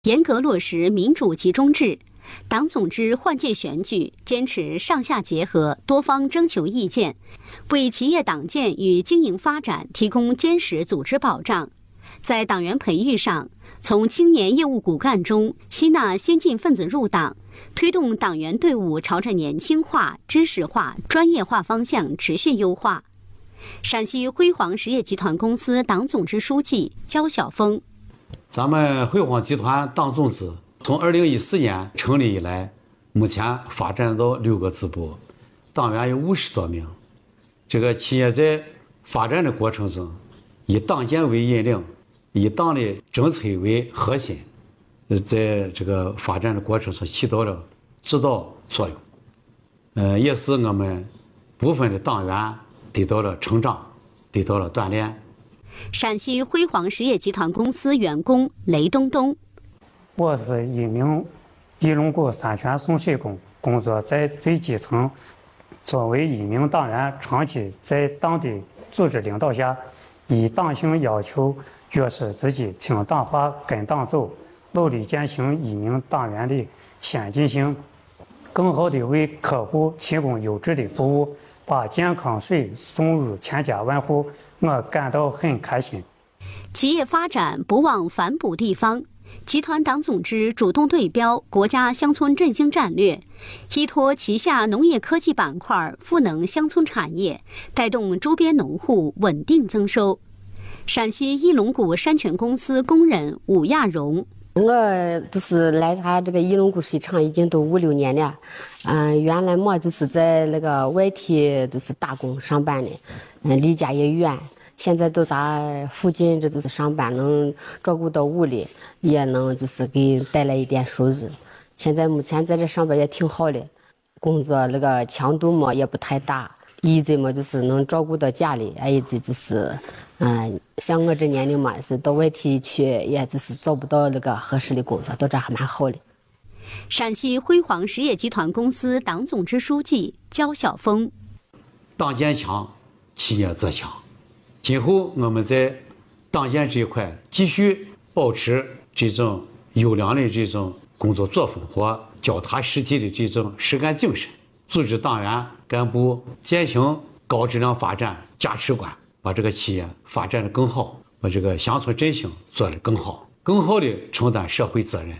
严格落实民主集中制。党总支换届选举坚持上下结合、多方征求意见，为企业党建与经营发展提供坚实组织保障。在党员培育上，从青年业务骨干中吸纳先进分子入党，推动党员队伍朝着年轻化、知识化、专业化方向持续优化。陕西辉煌实业集团公司党总支书记焦晓峰： 咱们辉煌集团党总支从2014年成立以来，目前发展到6个支部，党员有50多名。这个企业在发展的过程中，以党建为引领，以党的政策为核心，在这个发展的过程中起到了指导作用。也使我们部分的党员得到了成长，得到了锻炼。 陕西辉煌实业集团公司员工雷东东： 我是一名仪陇股3权送水工，工作在最基层。作为一名党员，长期在党的组织领导下，以党性要求约束自己，听党话，跟党走，努力践行一名党员的先进性，更好地为客户提供优质的服务，把健康水送入千家万户，我感到很开心。 企业发展不忘反哺地方。集团党总支主动对标国家乡村振兴战略，依托旗下农业科技板块赋能乡村产业，带动周边农户稳定增收。陕西仪陇股山泉公司工人武亚荣： 我就是来他这个仪陇股水厂已经都5、6年了。原来嘛就是在那个外地就是打工上班的，离家也远。现在都在附近，这都是上班，能照顾到屋里，也能就是给带来一点收入。现在目前在这上班也挺好的，工作那个强度嘛也不太大，一直嘛就是能照顾到家里，一直就是像我这年龄嘛是到外地去，也就是找不到那个合适的工作，到这还蛮好的。 陕西辉煌实业集团公司党总支书记焦晓峰： 党建强，企业则强。今后我们在党建这一块继续保持这种优良的这种工作作风和脚踏实地的这种实干精神，组织党员干部践行高质量发展价值观，把这个企业发展的更好，把这个乡村振兴做得更好，更好的承担社会责任。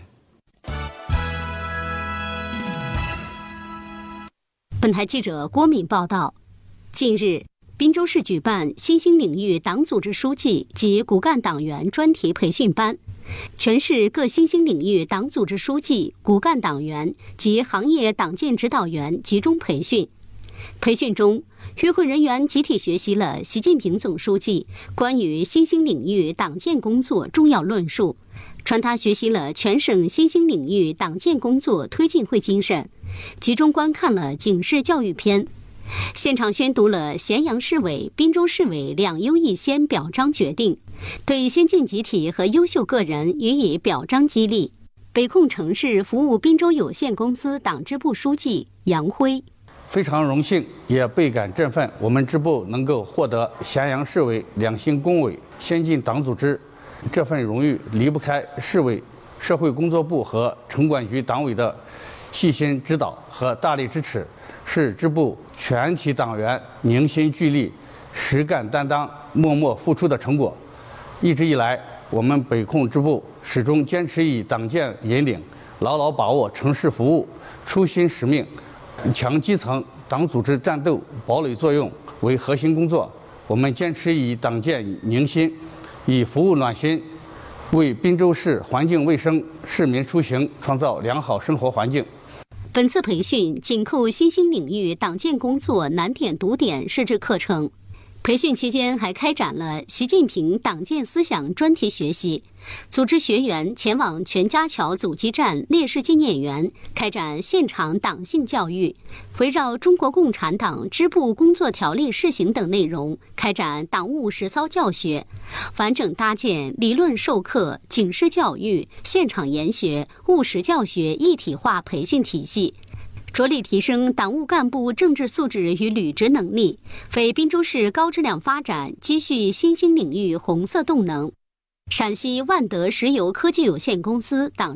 本台记者郭敏报道，近日滨州市举办新兴领域党组织书记及骨干党员专题培训班，全市各新兴领域党组织书记、骨干党员及行业党建指导员集中培训。培训中，与会人员集体学习了习近平总书记关于新兴领域党建工作重要论述，传达学习了全省新兴领域党建工作推进会精神，集中观看了警示教育片。现场宣读了咸阳市委、滨州市委2优1先表彰决定，对先进集体和优秀个人予以表彰激励。北控城市服务滨州有限公司党支部书记杨辉： 非常荣幸，也倍感振奋，我们支部能够获得咸阳市委2星工委先进党组织，这份荣誉离不开市委社会工作部和城管局党委的细心指导和大力支持，是支部全体党员凝心聚力、实干担当、默默付出的成果。一直以来，我们北控支部始终坚持以党建引领，牢牢把握城市服务初心使命，强基层党组织战斗堡垒作用为核心工作。我们坚持以党建凝心，以服务暖心，为滨州市环境卫生、市民出行创造良好生活环境。 本次培训紧扣新兴领域党建工作难点读点设置课程。培训期间还开展了习近平党建思想专题学习，组织学员前往全家桥阻击战烈士纪念园开展现场党性教育，围绕中国共产党支部工作条例试行等内容开展党务实操教学，完整搭建理论授课、警示教育、现场研学、务实教学一体化培训体系，着力提升党务干部政治素质与履职能力，为滨州市高质量发展积蓄新兴领域红色动能。陕西万德石油科技有限公司党